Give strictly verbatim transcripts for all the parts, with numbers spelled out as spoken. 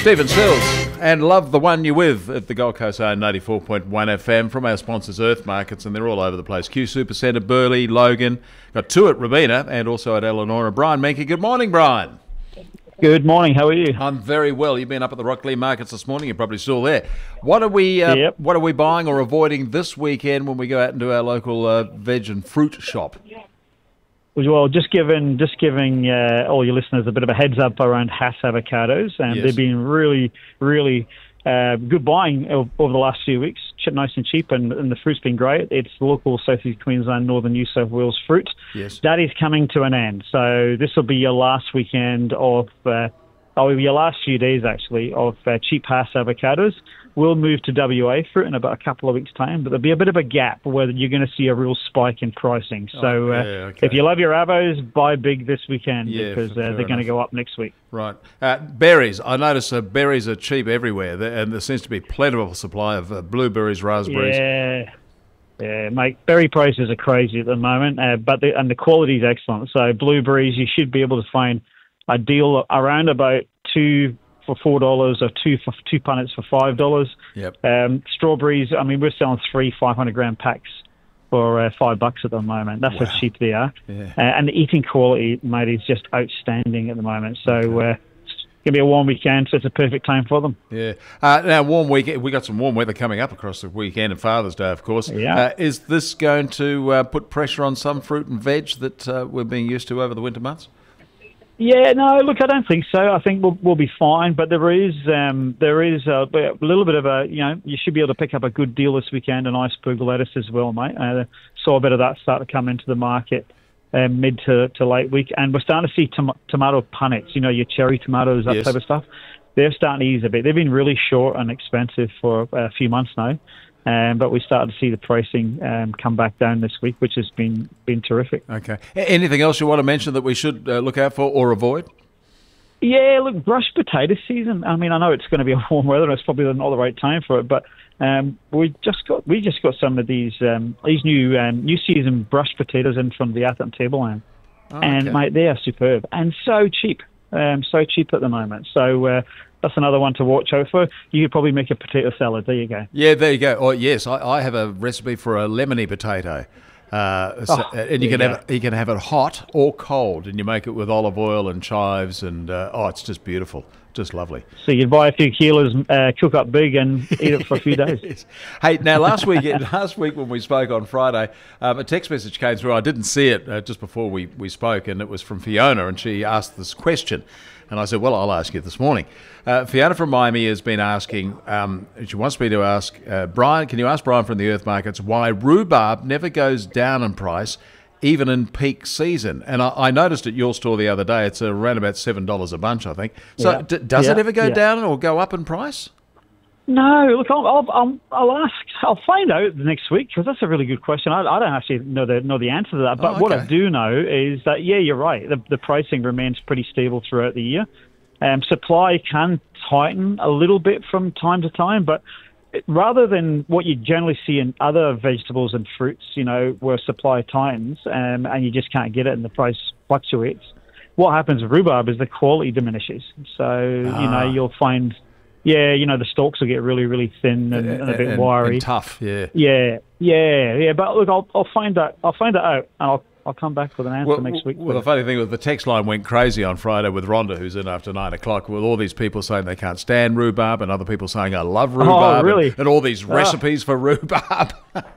Stephen Sills, and love the one you're with at the Gold Coast Own ninety-four point one F M from our sponsors Earth Markets, and they're all over the place. Q Supercentre, Burleigh, Logan, got two at Robina and also at Eleanor. Brian Menke, good morning, Brian. Good morning, how are you? I'm very well. You've been up at the Rocklea Markets this morning, you're probably still there. What are we uh, Yep. What are we buying or avoiding this weekend when we go out into our local uh, veg and fruit shop? Well, just giving just giving uh, all your listeners a bit of a heads up around Hass avocados, and Yes. they've been really, really uh, good buying over the last few weeks. Ch- Nice and cheap, and, and the fruit's been great. It's local South East Queensland, Northern New South Wales fruit. Yes. That is coming to an end, so this will be your last weekend of, uh, oh, your last few days actually of uh, cheap Hass avocados. We'll move to W A fruit in about a couple of weeks' time, but there'll be a bit of a gap where you're going to see a real spike in pricing. So Oh, yeah, uh, okay. if you love your avos, buy big this weekend Yeah, because fair uh, they're going to enough. go up next week. Right. Uh, berries. I notice uh, berries are cheap everywhere, there, and there seems to be plentiful supply of uh, blueberries, raspberries. Yeah, yeah, mate. Berry prices are crazy at the moment, uh, but the, and the quality is excellent. So blueberries, you should be able to find a deal around about two for four dollars or two for two punnets for five dollars. Yep. Um, strawberries, I mean, we're selling three five hundred gram packs for uh, five bucks at the moment. That's Wow. how cheap they are. Yeah. Uh, and the eating quality, mate, is just outstanding at the moment. So uh, it's gonna be a warm weekend, so it's a perfect time for them. Yeah. Uh, now, warm weekend. We got some warm weather coming up across the weekend and Father's Day, of course. Yeah. Uh, is this going to uh, put pressure on some fruit and veg that uh, we're being used to over the winter months? Yeah, no, look, I don't think so. I think we'll we'll be fine, but there is um, there is a, a little bit of a, you know, you should be able to pick up a good deal this weekend on iceberg lettuce as well, mate. Uh, saw a bit of that start to come into the market uh, mid to, to late week, and we're starting to see tom- tomato punnets, you know, your cherry tomatoes, that Yes. type of stuff. They're starting to ease a bit. They've been really short and expensive for a few months now. Um, but we started to see the pricing um, come back down this week, which has been been terrific. Okay. A- Anything else you want to mention that we should uh, look out for or avoid? Yeah, look, brush potato season. I mean, I know it's going to be a warm weather, and it's probably not the right time for it, but um, we just got we just got some of these um, these new um, new season brush potatoes in from the Atherton Tableland, Oh, and okay. mate, they are superb and so cheap, um, so cheap at the moment. So uh, that's another one to watch out for. You could probably make a potato salad. There you go. Yeah, there you go. Oh, yes, I, I have a recipe for a lemony potato. Uh, so- Oh, and you can there you have it, you can have it hot or cold, and you make it with olive oil and chives, and uh, oh, it's just beautiful, just lovely. So you buy a few kilos, uh, cook up big, and eat it for a few days. Yes. Hey, now last week, last week when we spoke on Friday, um, a text message came through. I didn't see it uh, just before we, we spoke, and it was from Fiona, and she asked this question, and I said, "Well, I'll ask you this morning." Uh, Fiona from Miami has been asking. Um, she wants me to ask uh, Brian. Can you ask Brian from the Earth Markets why rhubarb never goes down in price, even in peak season? And I, I noticed at your store the other day, it's around about seven dollars a bunch, I think. So Yeah. d- does it Yeah. ever go Yeah. down or go up in price? No, look, I'll, I'll, I'll, I'll ask. I'll find out next week because that's a really good question. I, I don't actually know the know the answer to that. But Oh, what I okay. do know is that yeah, you're right. The, the pricing remains pretty stable throughout the year. Um, supply can tighten a little bit from time to time, but it- rather than what you generally see in other vegetables and fruits, you know, where supply tightens um, and you just can't get it and the price fluctuates, what happens with rhubarb is the quality diminishes. So you Ah. know you'll find. Yeah, you know, the stalks will get really, really thin and, and a bit and, wiry. and tough, yeah. Yeah, yeah, yeah. But look, I'll I'll find that I'll find that out, and I'll I'll come back with an answer Well, next week. well, the funny thing was the text line went crazy on Friday with Rhonda, who's in after nine o'clock, with all these people saying they can't stand rhumbarb and other people saying I love rhubarb. Oh, really? And, and all these recipes for rhubarb.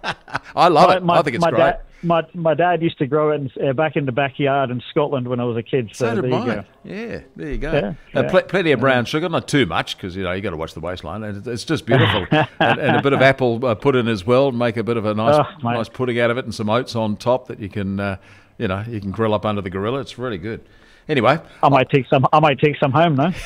I love my, it. my, I think it's my great. Dad, my my dad used to grow it in, uh, back in the backyard in Scotland when I was a kid. So, So did there you mine. go. Yeah, there you go. Yeah, Uh, yeah. pl- plenty of brown sugar, not too much, because you know you got to watch the waistline. And it's- it's just beautiful, and, and a bit of apple uh, pudding as well. Make a bit of a nice, Oh, mate. nice pudding out of it, and some oats on top that you can, uh, you know, you can grill up under the gorilla. It's really good. Anyway, I might take some. I might take some home though.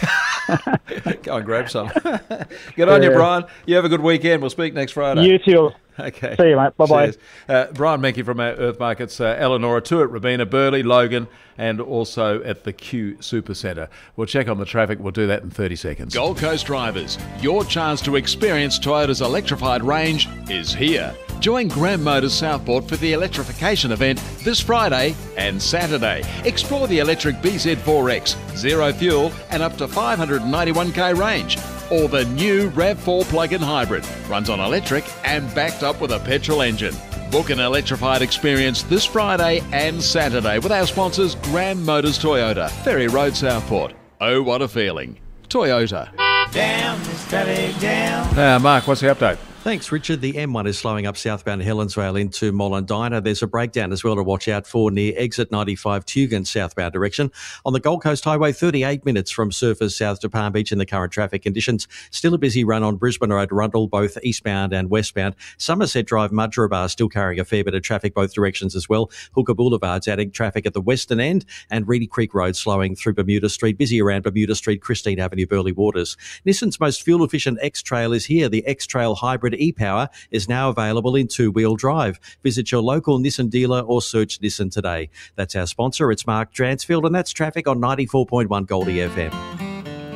go and grab some. Good on you, Yeah. Brian. You have a good weekend. We'll speak next Friday. You too. Okay. See you, mate. Bye-bye. Cheers. Uh, Brian Menke from our Earth Markets, uh, Eleanor, two at Robina, Burleigh, Logan, and also at the Q Supercentre. We'll check on the traffic. We'll do that in thirty seconds. Gold Coast drivers, your chance to experience Toyota's electrified range is here. Join Graham Motors Southport for the electrification event this Friday and Saturday. Explore the electric B Z four X, zero fuel and up to five hundred ninety-one k range. Or the new RAV four plug-in hybrid. Runs on electric and backed up with a petrol engine. Book an electrified experience this Friday and Saturday with our sponsors Graham Motors Toyota, Ferry Road, Southport. Oh, what a feeling. Toyota. Down, this traffic down. Now, Mark, what's the update? Thanks, Richard. The M one is slowing up southbound Helensvale into Mollendina. There's a breakdown as well to watch out for near exit ninety-five Tugun southbound direction. On the Gold Coast Highway, thirty-eight minutes from Surfers south to Palm Beach in the current traffic conditions. Still a busy run on Brisbane Road, Rundle, both eastbound and westbound. Somerset Drive, Mudgeeraba still carrying a fair bit of traffic both directions as well. Hooker Boulevard's adding traffic at the western end, and Reedy Creek Road slowing through Bermuda Street. Busy around Bermuda Street, Christine Avenue, Burleigh Waters. Nissan's most fuel-efficient X-Trail is here. The X-Trail Hybrid E-Power is now available in two-wheel drive. Visit your local Nissan dealer or search Nissan today. That's our sponsor. It's Mark Dransfield, and that's traffic on ninety-four point one Goldie F M.